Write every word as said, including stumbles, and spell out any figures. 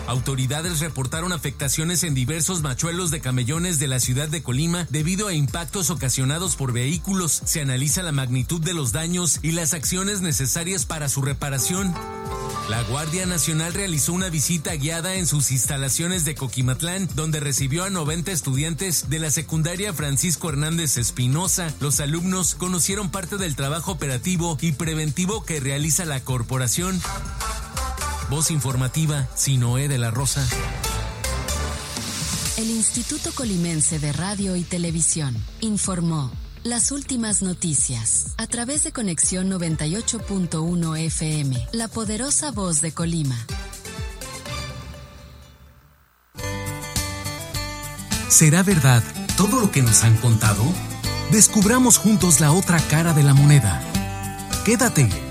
Autoridades reportaron afectaciones en diversos machuelos de camellones de la ciudad de Colima debido a impactos ocasionados por vehículos. Se analiza la magnitud de los daños y las acciones necesarias para su reparación. La Guardia Nacional realizó una visita guiada en sus instalaciones de Coquimatlán, donde recibió a noventa estudiantes de la secundaria Francisco Hernández Espinosa. Los alumnos conocieron parte del trabajo operativo y preventivo que realiza la corporación. Voz informativa, Sinoé de la Rosa. El Instituto Colimense de Radio y Televisión informó las últimas noticias a través de Conexión noventa y ocho punto uno F M, la poderosa voz de Colima. ¿Será verdad todo lo que nos han contado? Descubramos juntos la otra cara de la moneda. Quédate